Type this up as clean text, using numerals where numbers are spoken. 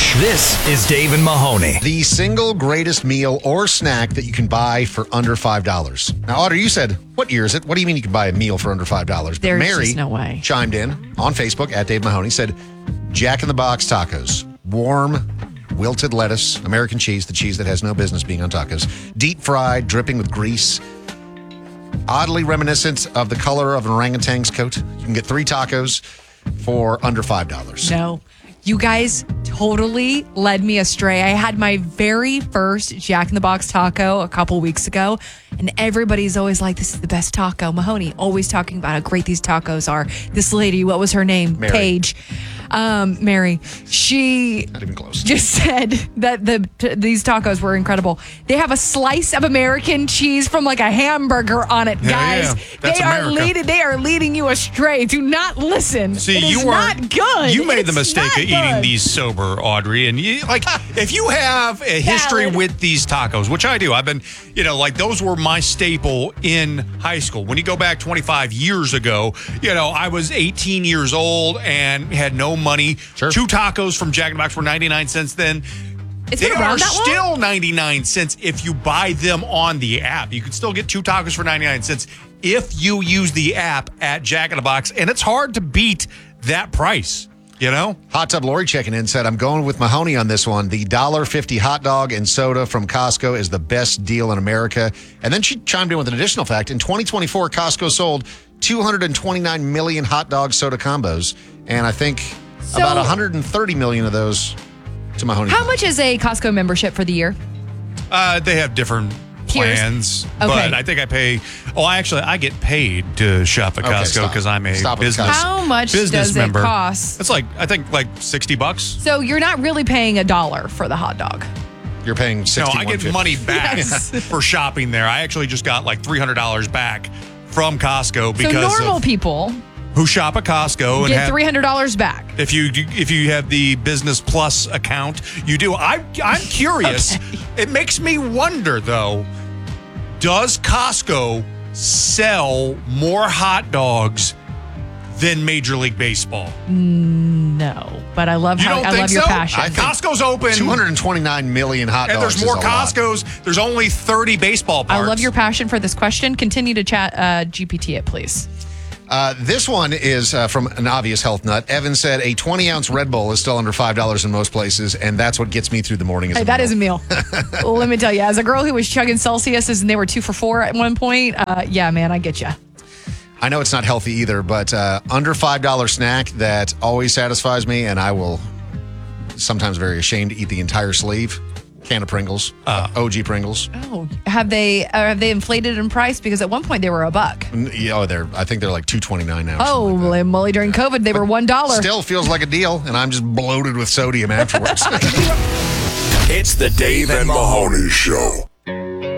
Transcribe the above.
This is Dave and Mahoney. The single greatest meal or snack that you can buy for under $5. Now, Audrey, you said, what year is it? What do you mean you can buy a meal for under $5? But There's Mary just no way. chimed in on Facebook at Dave Mahoney, said, Jack in the Box tacos. Warm, wilted lettuce, American cheese, the cheese that has no business being on tacos. Deep fried, dripping with grease. Oddly reminiscent of the color of an orangutan's coat. You can get 3 tacos for under $5. No. You guys totally led me astray. I had my very first Jack in the Box taco a couple weeks ago, and everybody's always like, this is the best taco. Mahoney always talking about how great these tacos are. This lady, what was her name? Mary. Paige. Mary. She Not even close. just said that these tacos were incredible. They have a slice of American cheese from like a hamburger on it, guys. Yeah. That's America. They are leading you astray. Do not listen. See, it is you weren't not good. You made the It's mistake not of eating good. these sober, Audrey. And you, like, if you have a history Valid. with these tacos, which I do, I've been, like those were my staple in high school. When you go back 25 years ago, I was 18 years old and had no money. Sure. 2 tacos from Jack in the Box were 99 cents then. It's They been are around that long? still 99 cents if you buy them on the app. You can still get 2 tacos for 99 cents if you use the app at Jack in the Box. And it's hard to beat that price, Hot Tub Lori checking in said, I'm going with Mahoney on this one. The $1.50 hot dog and soda from Costco is the best deal in America. And then she chimed in with an additional fact. In 2024, Costco sold 229 million hot dog soda combos. And I think about 130 million of those to Mahoney. How much is a Costco membership for the year? They have different Tiers? plans, Okay. but I think I pay. I get paid to shop at Okay, Costco stop. because I'm a Stop with business. Costco. How much business does member. it cost? It's I think $60. So you're not really paying $1 for the hot dog. You're paying No, $61.50. I get money back Yes. for shopping there. I actually just got like $300 back from Costco So because normal of people who shop at Costco and get have, $300 back. if you have the Business Plus account, you do. I'm curious. It makes me wonder though. Does Costco sell more hot dogs than Major League Baseball? No, but I love You don't I think love your so? passion. I think Costco's open. 229 million hot And dogs. there's more is a lot. Costco's. There's only 30 baseball parks. I love your passion for this question. Continue to chat GPT it, please. This one is from an obvious health nut. Evan said a 20-ounce Red Bull is still under $5 in most places, and that's what gets me through the morning. Hey, that is a meal. Let me tell you, as a girl who was chugging Celsiuses and they were 2 for $4 at one point, yeah, man, I get you. I know it's not healthy either, but under $5 snack that always satisfies me, and I will sometimes very ashamed to eat the entire sleeve. Can of Pringles, OG Pringles. Oh, have they inflated in price? Because at one point they were $1. I think they're like $2.29 now. Oh, something like that. Molly, during COVID they were $1. Still feels like a deal, and I'm just bloated with sodium afterwards. It's the Dave and Mahoney Show.